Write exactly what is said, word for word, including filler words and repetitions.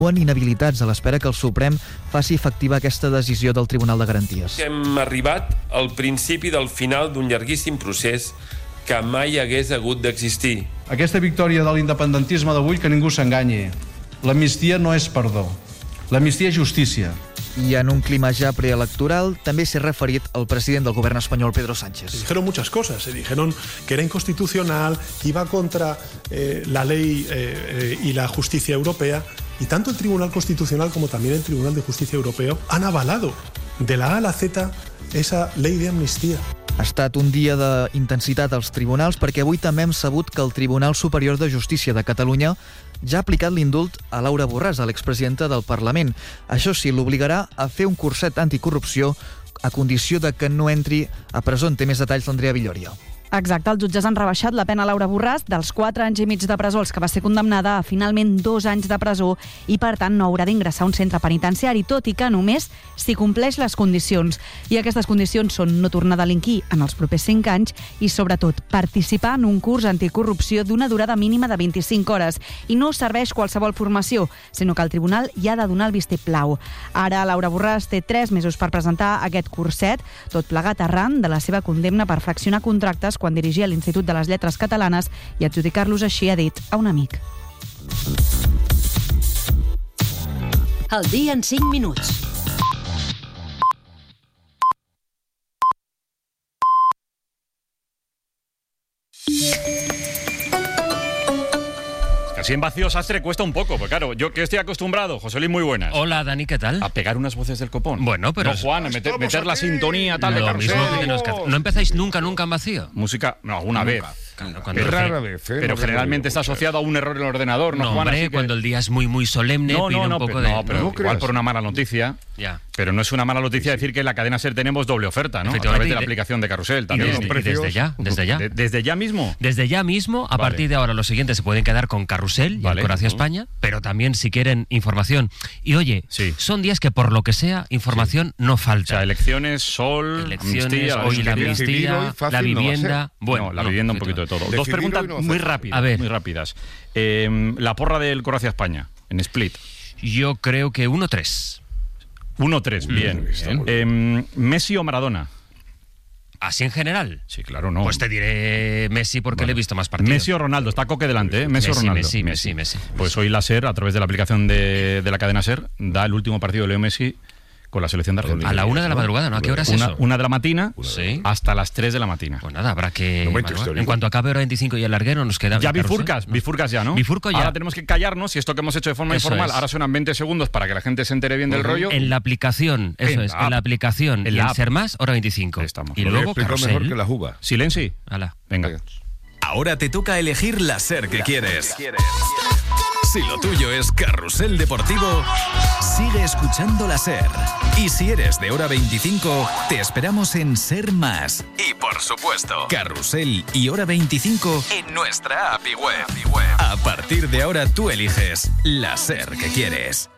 inhabilitats a l'espera que el Suprem faci efectiva aquesta decisió del Tribunal de Garanties. Hem arribat al principi del final d'un llarguíssim procés que mai hagués hagut d'existir. Aquesta victòria de l'independentisme d'avui, que ningú s'enganyi. L'amnistia no és perdó. L'amnistia és justícia. I en un clima ja preelectoral també s'ha referit el president del govern espanyol, Pedro Sánchez. Se dijeron muchas cosas, se dijeron que era inconstitucional, que iba contra eh, la ley eh, eh, y la justicia europea, y tanto el Tribunal Constitucional como también el Tribunal de Justicia Europeo han avalado de la A a la Z esa ley de amnistía. Ha estat un dia d'intensitat als tribunals perquè avui també hem sabut que el Tribunal Superior de Justícia de Catalunya ja ha aplicat l'indult a Laura Borràs, a l'expresidenta del Parlament. Això sí, l'obligarà a fer un curset anticorrupció a condició de que no entri a presó. En té més detalls l'Andrea Villoria. Exacte, els jutges han rebaixat la pena a Laura Borràs dels quatre anys i mig de presó, els que va ser condemnada a finalment dos anys de presó i, per tant, no haurà d'ingressar a un centre penitenciari, tot i que només si compleix les condicions. I aquestes condicions són no tornar a delinquir en els propers cinc anys i, sobretot, participar en un curs anticorrupció d'una durada mínima de vint-i-cinc hores. I no serveix qualsevol formació, sinó que el tribunal hi ha de donar el vistiplau. Ara, Laura Borràs té tres mesos per presentar aquest curset, tot plegat arran de la seva condemna per fraccionar contractes quan dirigia l'Institut de les Lletres Catalanes i adjudicar-los així, ha dit, a un amic. El dia en cinc minuts. Así en vacío sastre cuesta un poco, pues claro, yo que estoy acostumbrado, José Luis, muy buenas. Hola, Dani, ¿qué tal? A pegar unas voces del copón. Bueno, pero... No, Juan, meter, meter la sintonía tal de Lo mismo que nos... ¿No empezáis nunca, nunca en vacío? Música, no, alguna Nunca. vez. Claro, Pero, rara vez, ¿eh? Pero generalmente está asociado a un error en el ordenador, ¿no, No, Juan? hombre, Así que... cuando el día es muy, muy solemne, no, pide no, no, un poco pero, de... no, pero no, igual creas. por una mala noticia. Ya. Pero no es una mala noticia decir que en la cadena SER tenemos doble oferta, ¿no? A través de la aplicación de Carrusel también. Y desde, y desde ya, desde ya. De, ¿Desde ya mismo? Desde ya mismo, a Vale. partir de ahora los siguientes se pueden quedar con Carrusel y Vale. Alcor hacia España, pero también si quieren información. Y oye, Sí. son días que por lo que sea, información no O falta. sea, elecciones, sol, Elecciones, amnistía, hoy la amnistía, amnistía, hoy fácil la no va a vivienda... Bueno, no, la no, vivienda un efectivamente. poquito de todo. Decidir Dos preguntas hoy no muy hacer. rápidas, A ver. muy rápidas. Eh, la porra del Croacia España, en Split. Yo creo que uno tres. uno tres, bien. Eh, ¿Messi o Maradona? ¿Así en general? Sí, claro, no. Pues te diré Messi porque Vale. le he visto más partidos. Messi o Ronaldo, está Coque delante, ¿eh? Messi, o Messi, Ronaldo. Messi, Messi, Messi. Pues hoy la SER, a través de la aplicación de, de la cadena SER, da el último partido de Leo Messi con la selección de Argentina. A la una de la madrugada, ¿no? ¿A qué hora es Una, eso? una de la matina Sí. hasta las tres de la matina. Pues nada, habrá que... Momento madrugar. histórico. En cuanto acabe hora veinticinco y el larguero nos queda... Ya Carrusel, bifurcas, ¿no? bifurcas ya, ¿no? Bifurco ya. Ahora tenemos que callarnos y esto que hemos hecho de forma Eso informal, es. ahora suenan veinte segundos para que la gente se entere bien del rollo. En la aplicación, eso En es, la en app. la aplicación En y la en app. Ser Más, hora veinticinco. Ahí estamos. Y Lo he luego explicado Carrusel. mejor que la juga. Silenci. Hala. Venga. Ahora te toca elegir la SER que quieres. Si lo tuyo es Carrusel Deportivo, sigue escuchando la SER. Y si eres de hora veinticinco, te esperamos en Ser Más. Y por supuesto, Carrusel y hora veinticinco en nuestra app y web. A partir de ahora tú eliges la SER que quieres.